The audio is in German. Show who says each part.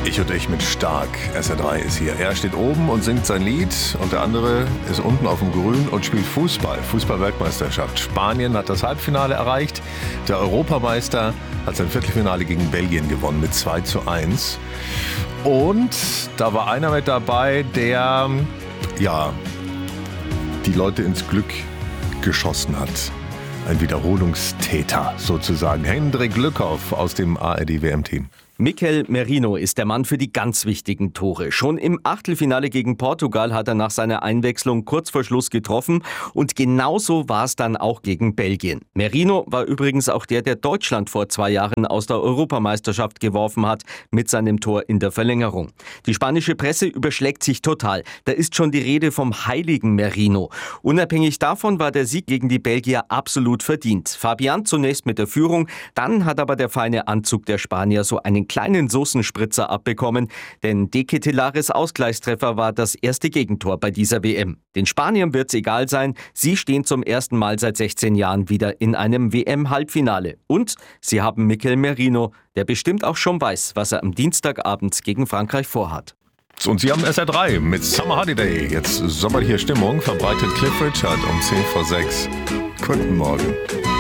Speaker 1: Ich und ich mit Stark. SR3 ist hier. Er steht oben und singt sein Lied und der andere ist unten auf dem Grün und spielt Fußball. Fußball-Weltmeisterschaft. Spanien hat das Halbfinale erreicht. Der Europameister hat sein Viertelfinale gegen Belgien gewonnen mit 2:1. Und da war einer mit dabei, der, die Leute ins Glück geschossen hat. Ein Wiederholungstäter sozusagen. Hendrik Lückhoff aus dem ARD-WM-Team.
Speaker 2: Mikel Merino ist der Mann für die ganz wichtigen Tore. Schon im Achtelfinale gegen Portugal hat er nach seiner Einwechslung kurz vor Schluss getroffen und genauso war es dann auch gegen Belgien. Merino war übrigens auch der Deutschland vor 2 Jahren aus der Europameisterschaft geworfen hat mit seinem Tor in der Verlängerung. Die spanische Presse überschlägt sich total. Da ist schon die Rede vom heiligen Merino. Unabhängig davon war der Sieg gegen die Belgier absolut verdient. Fabian zunächst mit der Führung, dann hat aber der feine Anzug der Spanier so einen kleinen Soßenspritzer abbekommen, denn De Ketelaeres Ausgleichstreffer war das erste Gegentor bei dieser WM. Den Spaniern wird's egal sein, sie stehen zum ersten Mal seit 16 Jahren wieder in einem WM-Halbfinale. Und sie haben Mikel Merino, der bestimmt auch schon weiß, was er am Dienstagabend gegen Frankreich vorhat.
Speaker 1: Und Sie haben SR3 mit Summer Holiday. Jetzt sommerliche Stimmung, verbreitet Cliff Richard um 5:10. Guten Morgen.